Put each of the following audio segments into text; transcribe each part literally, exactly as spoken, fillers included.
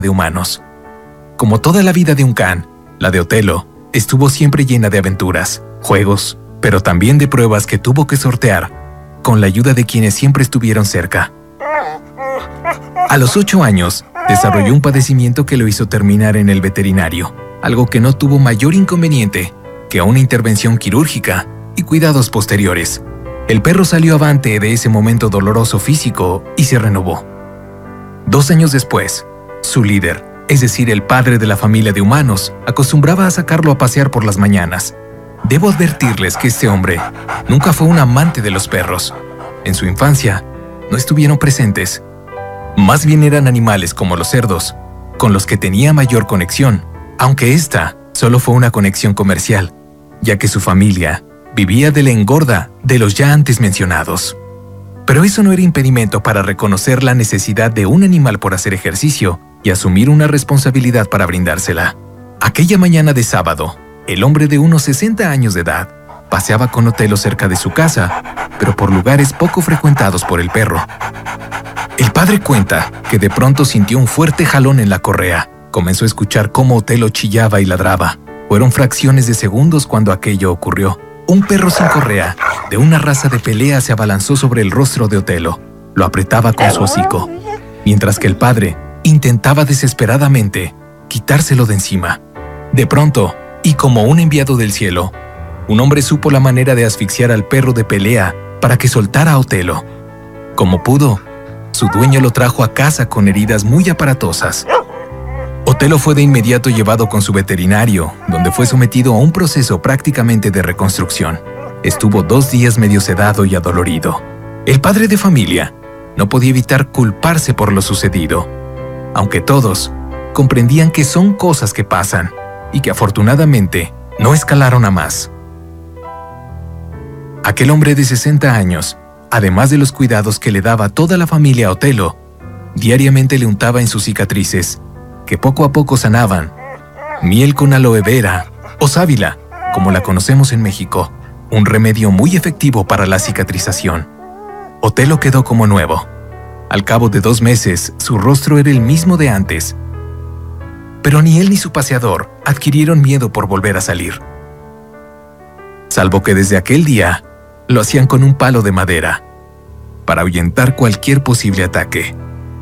de humanos. Como toda la vida de un can, la de Otelo estuvo siempre llena de aventuras, juegos, pero también de pruebas que tuvo que sortear con la ayuda de quienes siempre estuvieron cerca. A los ocho años, desarrolló un padecimiento que lo hizo terminar en el veterinario, algo que no tuvo mayor inconveniente que una intervención quirúrgica y cuidados posteriores. El perro salió avante de ese momento doloroso físico y se renovó. Dos años después, su líder, es decir, el padre de la familia de humanos, acostumbraba a sacarlo a pasear por las mañanas. Debo advertirles que este hombre nunca fue un amante de los perros. En su infancia, no estuvieron presentes. Más bien eran animales como los cerdos, con los que tenía mayor conexión, aunque esta solo fue una conexión comercial, ya que su familia vivía de la engorda de los ya antes mencionados. Pero eso no era impedimento para reconocer la necesidad de un animal por hacer ejercicio y asumir una responsabilidad para brindársela. Aquella mañana de sábado, el hombre de unos sesenta años de edad paseaba con Otelo cerca de su casa, pero por lugares poco frecuentados por el perro. El padre cuenta que de pronto sintió un fuerte jalón en la correa. Comenzó a escuchar cómo Otelo chillaba y ladraba. Fueron fracciones de segundos cuando aquello ocurrió. Un perro sin correa, de una raza de pelea, se abalanzó sobre el rostro de Otelo. Lo apretaba con su hocico, mientras que el padre intentaba desesperadamente quitárselo de encima. De pronto, y como un enviado del cielo, un hombre supo la manera de asfixiar al perro de pelea para que soltara a Otelo. Como pudo, su dueño lo trajo a casa con heridas muy aparatosas. Otelo fue de inmediato llevado con su veterinario, donde fue sometido a un proceso prácticamente de reconstrucción. Estuvo dos días medio sedado y adolorido. El padre de familia no podía evitar culparse por lo sucedido, aunque todos comprendían que son cosas que pasan y que afortunadamente no escalaron a más. Aquel hombre de sesenta años, además de los cuidados que le daba toda la familia a Otelo, diariamente le untaba en sus cicatrices, que poco a poco sanaban, miel con aloe vera o sábila, como la conocemos en México, un remedio muy efectivo para la cicatrización. Otelo quedó como nuevo. Al cabo de dos meses, su rostro era el mismo de antes. Pero ni él ni su paseador adquirieron miedo por volver a salir. Salvo que desde aquel día, lo hacían con un palo de madera, para ahuyentar cualquier posible ataque.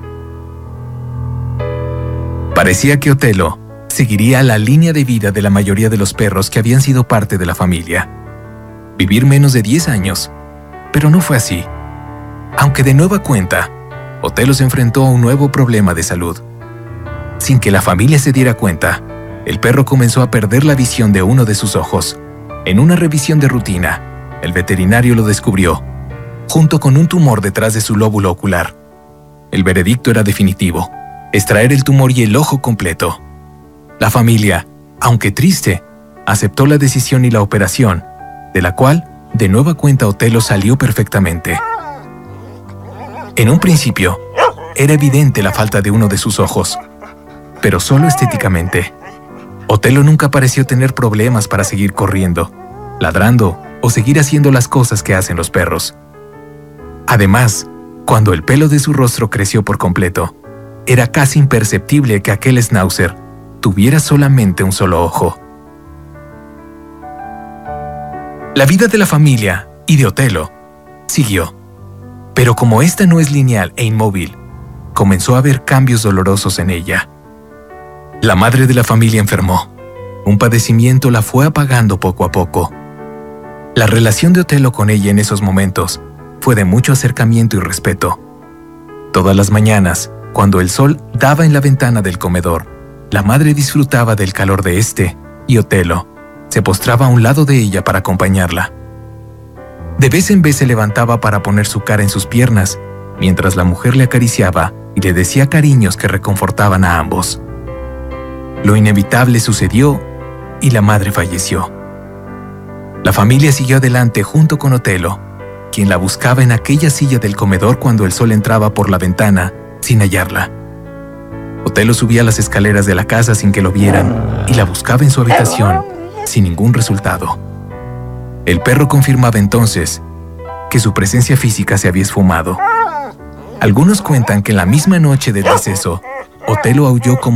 Parecía que Otelo seguiría la línea de vida de la mayoría de los perros que habían sido parte de la familia. Vivir menos de diez años, pero no fue así. Aunque de nueva cuenta, Otelo se enfrentó a un nuevo problema de salud. Sin que la familia se diera cuenta, el perro comenzó a perder la visión de uno de sus ojos. En una revisión de rutina, el veterinario lo descubrió, junto con un tumor detrás de su lóbulo ocular. El veredicto era definitivo: extraer el tumor y el ojo completo. La familia, aunque triste, aceptó la decisión y la operación, de la cual, de nueva cuenta, Otelo salió perfectamente. En un principio, era evidente la falta de uno de sus ojos, pero solo estéticamente. Otelo nunca pareció tener problemas para seguir corriendo, ladrando o seguir haciendo las cosas que hacen los perros. Además, cuando el pelo de su rostro creció por completo, era casi imperceptible que aquel schnauzer tuviera solamente un solo ojo. La vida de la familia y de Otelo siguió, pero como esta no es lineal e inmóvil, comenzó a haber cambios dolorosos en ella. La madre de la familia enfermó. Un padecimiento la fue apagando poco a poco. La relación de Otelo con ella en esos momentos fue de mucho acercamiento y respeto. Todas las mañanas, cuando el sol daba en la ventana del comedor, la madre disfrutaba del calor de este y Otelo se postraba a un lado de ella para acompañarla. De vez en vez se levantaba para poner su cara en sus piernas, mientras la mujer le acariciaba y le decía cariños que reconfortaban a ambos. Lo inevitable sucedió y la madre falleció. La familia siguió adelante junto con Otelo, quien la buscaba en aquella silla del comedor cuando el sol entraba por la ventana, sin hallarla. Otelo subía las escaleras de la casa sin que lo vieran y la buscaba en su habitación, sin ningún resultado. El perro confirmaba entonces que su presencia física se había esfumado. Algunos cuentan que en la misma noche del deceso, Otelo aulló como